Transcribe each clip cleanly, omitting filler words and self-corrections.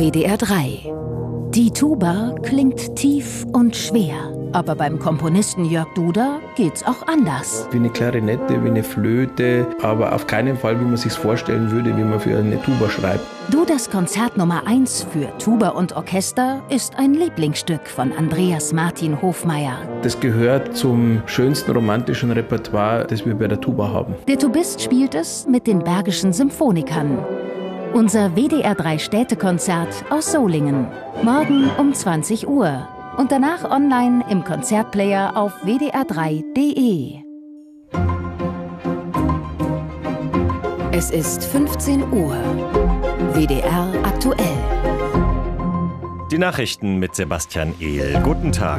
WDR 3. Die Tuba klingt tief und schwer. Aber beim Komponisten Jörg Duda geht's auch anders. Wie eine Klarinette, wie eine Flöte, aber auf keinen Fall, wie man sich's vorstellen würde, wie man für eine Tuba schreibt. Dudas Konzert Nummer 1 für Tuba und Orchester ist ein Lieblingsstück von Andreas Martin Hofmeier. Das gehört zum schönsten romantischen Repertoire, das wir bei der Tuba haben. Der Tubist spielt es mit den Bergischen Symphonikern. Unser WDR 3 Städtekonzert aus Solingen. Morgen um 20 Uhr. Und danach online im Konzertplayer auf wdr3.de. Es ist 15 Uhr. WDR aktuell. Die Nachrichten mit Sebastian Ehl. Guten Tag.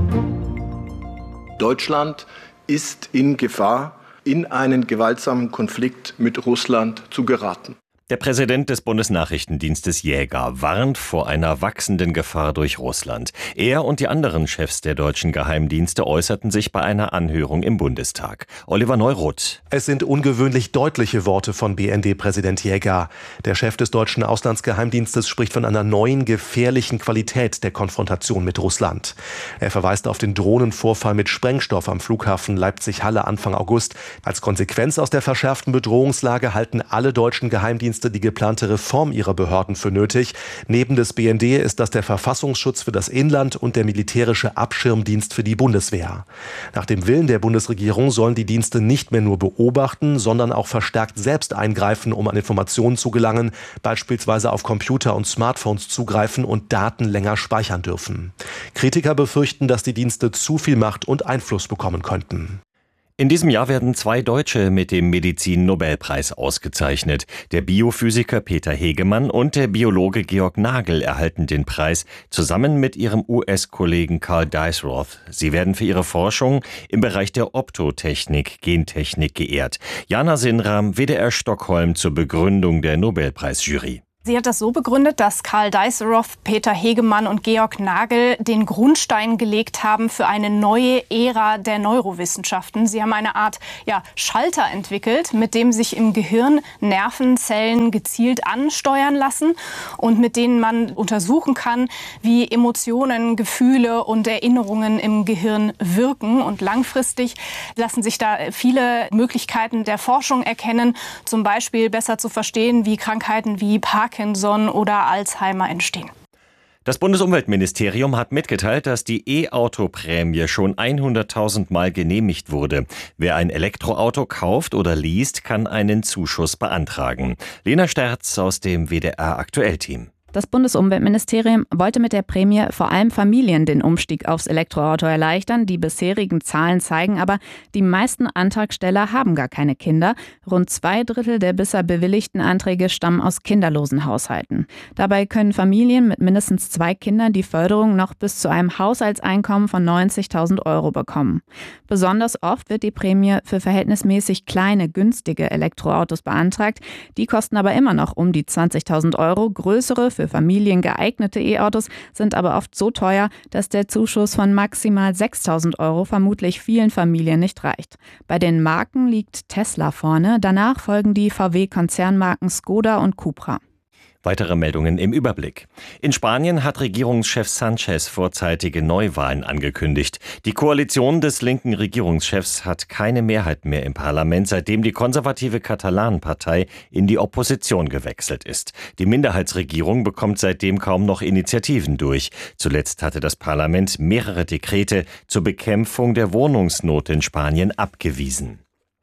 Deutschland ist in Gefahr, in einen gewaltsamen Konflikt mit Russland zu geraten. Der Präsident des Bundesnachrichtendienstes Jäger warnt vor einer wachsenden Gefahr durch Russland. Er und die anderen Chefs der deutschen Geheimdienste äußerten sich bei einer Anhörung im Bundestag. Oliver Neuroth. Es sind ungewöhnlich deutliche Worte von BND-Präsident Jäger. Der Chef des deutschen Auslandsgeheimdienstes spricht von einer neuen, gefährlichen Qualität der Konfrontation mit Russland. Er verweist auf den Drohnenvorfall mit Sprengstoff am Flughafen Leipzig-Halle Anfang August. Als Konsequenz aus der verschärften Bedrohungslage halten alle deutschen Geheimdienste die geplante Reform ihrer Behörden für nötig. Neben des BND ist das der Verfassungsschutz für das Inland und der militärische Abschirmdienst für die Bundeswehr. Nach dem Willen der Bundesregierung sollen die Dienste nicht mehr nur beobachten, sondern auch verstärkt selbst eingreifen, um an Informationen zu gelangen, beispielsweise auf Computer und Smartphones zugreifen und Daten länger speichern dürfen. Kritiker befürchten, dass die Dienste zu viel Macht und Einfluss bekommen könnten. In diesem Jahr werden 2 Deutsche mit dem Medizin-Nobelpreis ausgezeichnet. Der Biophysiker Peter Hegemann und der Biologe Georg Nagel erhalten den Preis zusammen mit ihrem US-Kollegen Carl Deisroth. Sie werden für ihre Forschung im Bereich der Optotechnik, Gentechnik geehrt. Jana Sinram, WDR Stockholm zur Begründung der Nobelpreisjury. Sie hat das so begründet, dass Carl Deisroth, Peter Hegemann und Georg Nagel den Grundstein gelegt haben für eine neue Ära der Neurowissenschaften. Sie haben eine Art Schalter entwickelt, mit dem sich im Gehirn Nervenzellen gezielt ansteuern lassen und mit denen man untersuchen kann, wie Emotionen, Gefühle und Erinnerungen im Gehirn wirken. Und langfristig lassen sich da viele Möglichkeiten der Forschung erkennen, zum Beispiel besser zu verstehen, wie Krankheiten wie Parkinson oder Alzheimer entstehen. Das Bundesumweltministerium hat mitgeteilt, dass die E-Auto-Prämie schon 100.000 Mal genehmigt wurde. Wer ein Elektroauto kauft oder least, kann einen Zuschuss beantragen. Lena Sterz aus dem WDR-Aktuell-Team. Das Bundesumweltministerium wollte mit der Prämie vor allem Familien den Umstieg aufs Elektroauto erleichtern. Die bisherigen Zahlen zeigen aber, die meisten Antragsteller haben gar keine Kinder. Rund 2/3 der bisher bewilligten Anträge stammen aus kinderlosen Haushalten. Dabei können Familien mit mindestens 2 Kindern die Förderung noch bis zu einem Haushaltseinkommen von 90.000 € bekommen. Besonders oft wird die Prämie für verhältnismäßig kleine, günstige Elektroautos beantragt. Die kosten aber immer noch um die 20.000 €. Größere, für Familien geeignete E-Autos sind aber oft so teuer, dass der Zuschuss von maximal 6.000 € vermutlich vielen Familien nicht reicht. Bei den Marken liegt Tesla vorne, danach folgen die VW-Konzernmarken Skoda und Cupra. Weitere Meldungen im Überblick. In Spanien hat Regierungschef Sanchez vorzeitige Neuwahlen angekündigt. Die Koalition des linken Regierungschefs hat keine Mehrheit mehr im Parlament, seitdem die konservative Katalanenpartei in die Opposition gewechselt ist. Die Minderheitsregierung bekommt seitdem kaum noch Initiativen durch. Zuletzt hatte das Parlament mehrere Dekrete zur Bekämpfung der Wohnungsnot in Spanien abgewiesen.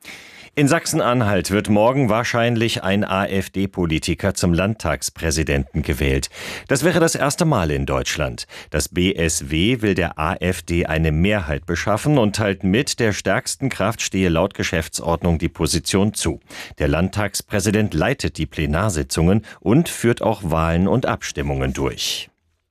In Sachsen-Anhalt wird morgen wahrscheinlich ein AfD-Politiker zum Landtagspräsidenten gewählt. Das wäre das erste Mal in Deutschland. Das BSW will der AfD eine Mehrheit beschaffen und teilt mit, der stärksten Kraft stehe laut Geschäftsordnung die Position zu. Der Landtagspräsident leitet die Plenarsitzungen und führt auch Wahlen und Abstimmungen durch.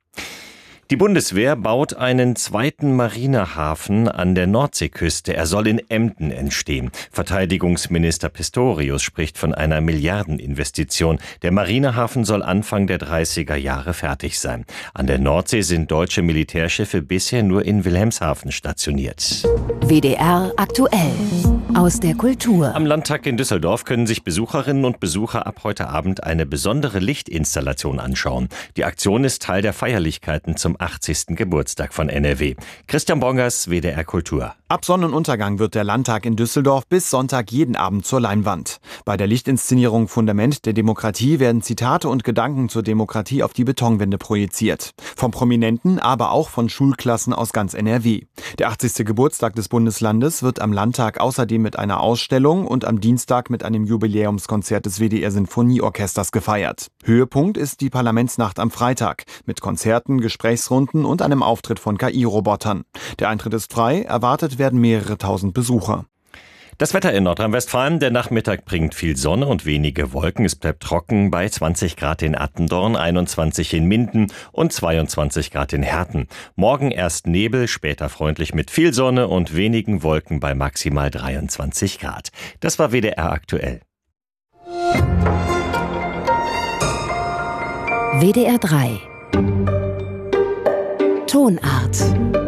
Die Bundeswehr baut einen zweiten Marinehafen an der Nordseeküste. Er soll in Emden entstehen. Verteidigungsminister Pistorius spricht von einer Milliardeninvestition. Der Marinehafen soll Anfang der 30er Jahre fertig sein. An der Nordsee sind deutsche Militärschiffe bisher nur in Wilhelmshaven stationiert. WDR aktuell. aus der Kultur. Am Landtag in Düsseldorf können sich Besucherinnen und Besucher ab heute Abend eine besondere Lichtinstallation anschauen. Die Aktion ist Teil der Feierlichkeiten zum 80. Geburtstag von NRW. Christian Bongers, WDR Kultur. Ab Sonnenuntergang wird der Landtag in Düsseldorf bis Sonntag jeden Abend zur Leinwand. Bei der Lichtinszenierung Fundament der Demokratie werden Zitate und Gedanken zur Demokratie auf die Betonwände projiziert. Von Prominenten, aber auch von Schulklassen aus ganz NRW. Der 80. Geburtstag des Bundeslandes wird am Landtag außerdem mit einer Ausstellung und am Dienstag mit einem Jubiläumskonzert des WDR Sinfonieorchesters gefeiert. Höhepunkt ist die Parlamentsnacht am Freitag mit Konzerten, Gesprächsrunden und einem Auftritt von KI-Robotern. Der Eintritt ist frei, erwartet werden mehrere tausend Besucher. Das Wetter in Nordrhein-Westfalen. Der Nachmittag bringt viel Sonne und wenige Wolken. Es bleibt trocken bei 20 Grad in Attendorn, 21 in Minden und 22 Grad in Herten. Morgen erst Nebel, später freundlich mit viel Sonne und wenigen Wolken bei maximal 23 Grad. Das war WDR aktuell. WDR 3 Tonart.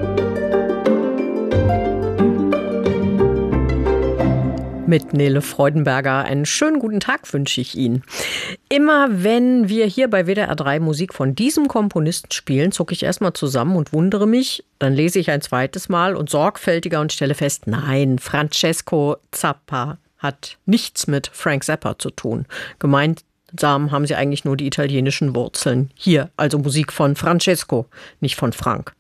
Mit Nele Freudenberger einen schönen guten Tag wünsche ich Ihnen. Immer wenn wir hier bei WDR 3 Musik von diesem Komponisten spielen, zucke ich erstmal zusammen und wundere mich. Dann lese ich ein zweites Mal und sorgfältiger und stelle fest, nein, Francesco Zappa hat nichts mit Frank Zappa zu tun. Gemeinsam haben sie eigentlich nur die italienischen Wurzeln. Hier also Musik von Francesco, nicht von Frank.